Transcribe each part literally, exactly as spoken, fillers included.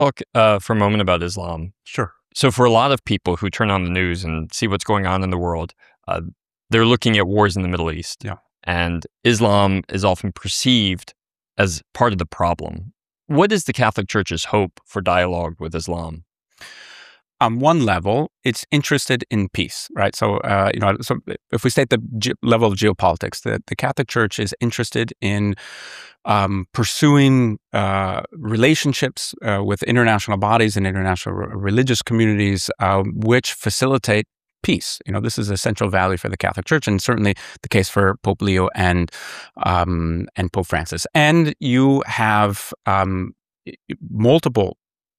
talk uh, for a moment about Islam. Sure. So, for a lot of people who turn on the news and see what's going on in the world, uh, they're looking at wars in the Middle East. Yeah. And Islam is often perceived as part of the problem. What is the Catholic Church's hope for dialogue with Islam? On one level, it's interested in peace, right? So, uh, you know, so if we state the ge- level of geopolitics, the, the Catholic Church is interested in um, pursuing uh, relationships uh, with international bodies and international re- religious communities, uh, which facilitate peace. You know, this is a central value for the Catholic Church, and certainly the case for Pope Leo and um, and Pope Francis. And you have um, multiple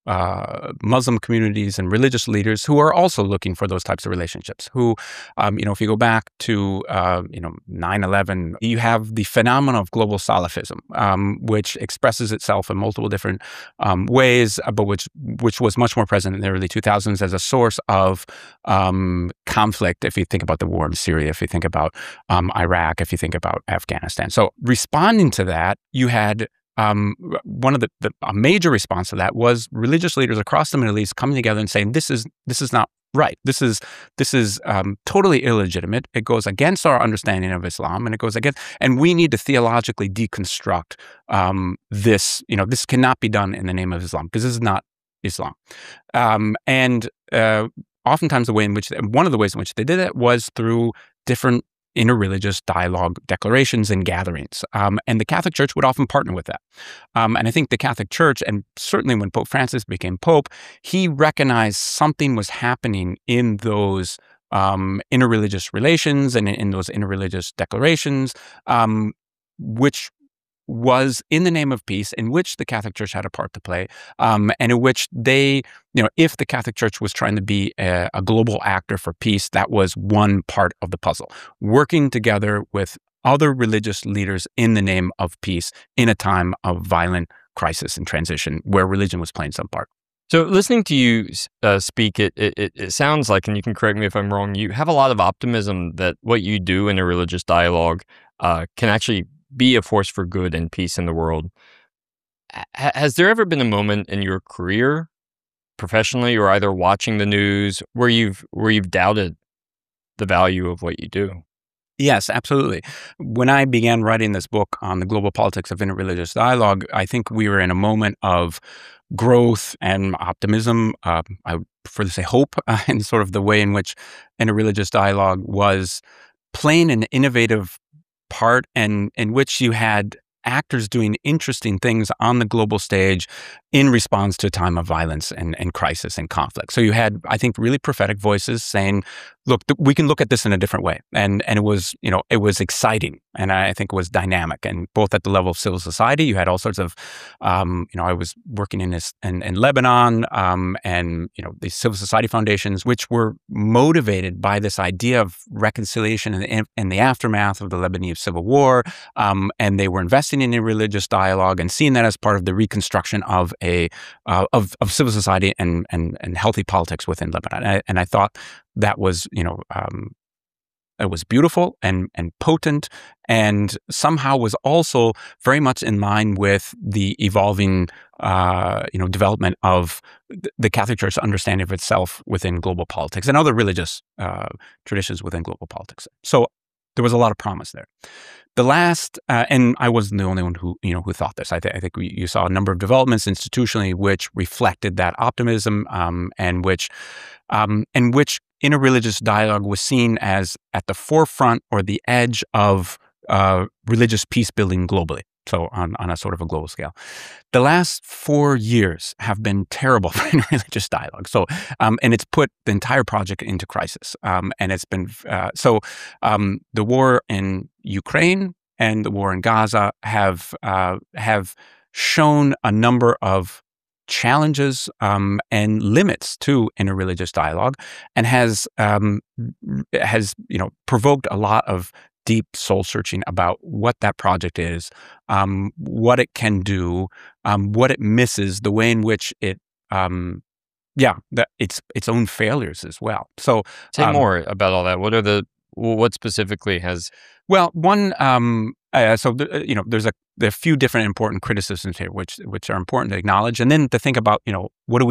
uh, Muslim communities and religious leaders who are also looking for those types of relationships. Who, um, you know, if you go back to, uh, you know, nine eleven, you have the phenomenon of global Salafism, um, which expresses itself in multiple different um, ways, but which which was much more present in the early two thousands as a source of um, conflict. If you think about the war in Syria, if you think about um, Iraq, if you think about Afghanistan. So responding to that, you had Um, one of the, the a major response to that was religious leaders across the Middle East coming together and saying, "This is this is not right. This is this is um, totally illegitimate. It goes against our understanding of Islam, and it goes against. And we need to theologically deconstruct um, this. You know, this cannot be done in the name of Islam because this is not Islam." Um, and uh, oftentimes, the way in which one of the ways in which they did it was through different interreligious dialogue declarations and gatherings. Um, and the Catholic Church would often partner with that. Um, and I think the Catholic Church, and certainly when Pope Francis became Pope, he recognized something was happening in those um, interreligious relations and in, in those interreligious declarations, um, which was in the name of peace, in which the Catholic Church had a part to play, um, and in which they, you know, if the Catholic Church was trying to be a, a global actor for peace, that was one part of the puzzle. Working together with other religious leaders in the name of peace in a time of violent crisis and transition where religion was playing some part. So, listening to you uh, speak, it, it it sounds like, and you can correct me if I'm wrong, you have a lot of optimism that what you do in a religious dialogue uh, can actually be a force for good and peace in the world. H- has there ever been a moment in your career, professionally, or either watching the news, where you've where you've doubted the value of what you do? Yes, absolutely. When I began writing this book on the global politics of interreligious dialogue, I think we were in a moment of growth and optimism. Uh, I would prefer to say hope, uh, in sort of the way in which interreligious dialogue was playing an innovative part, and in which you had actors doing interesting things on the global stage in response to a time of violence and, and crisis and conflict. So you had, I think, really prophetic voices saying, look, th- we can look at this in a different way. And and it was, you know, it was exciting. And I think it was dynamic. And both at the level of civil society, you had all sorts of, um, you know, I was working in this in, in Lebanon um, and, you know, these civil society foundations, which were motivated by this idea of reconciliation in the, in the aftermath of the Lebanese civil war. Um, and they were investing in a religious dialogue and seeing that as part of the reconstruction of a uh, of of civil society and and and healthy politics within Lebanon. And I, and I thought that was, you know, um, it was beautiful and and potent, and somehow was also very much in line with the evolving, uh, you know, development of the Catholic Church's understanding of itself within global politics and other religious uh, traditions within global politics. So there was a lot of promise there. The last, uh, and I wasn't the only one who, you know, who thought this. I, th- I think we, you saw a number of developments institutionally which reflected that optimism, um, and which, um, and which interreligious dialogue was seen as at the forefront or the edge of uh, religious peace building globally. So on, on a sort of a global scale. The last four years have been terrible for interreligious dialogue. So, um, and it's put the entire project into crisis. Um, and it's been, uh, so um, the war in Ukraine and the war in Gaza have, uh, have shown a number of challenges um, and limits to interreligious dialogue, and has, um, has, you know, provoked a lot of deep soul searching about what that project is, um, what it can do, um, what it misses, the way in which it, um, yeah, that its its own failures as well. So, Say um, more about all that. What are the What specifically has? Well, one, um, uh, so th- you know, there's a there are a few different important criticisms here, which which are important to acknowledge, and then to think about, you know, what do we